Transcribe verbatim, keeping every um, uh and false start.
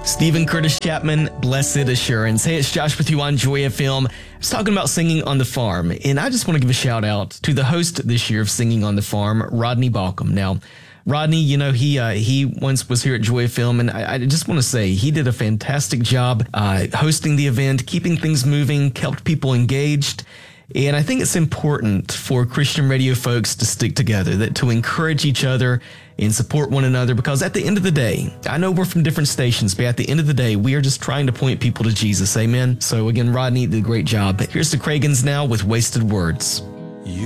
Stephen Curtis Chapman, Blessed Assurance. Hey, it's Josh with you on Joy F M. I was talking about singing on the farm, and I just want to give a shout out to the host this year of Singing on the Farm, Rodney Balcom. Now, Rodney, you know, he uh, he once was here at Joy F M, and I, I just want to say he did a fantastic job uh, hosting the event, keeping things moving, kept people engaged. And I think it's important for Christian radio folks to stick together, that to encourage each other and support one another, because at the end of the day, I know we're from different stations, but at the end of the day, we are just trying to point people to Jesus. Amen. So again, Rodney did a great job. Here's the Cragans now with Wasted Words.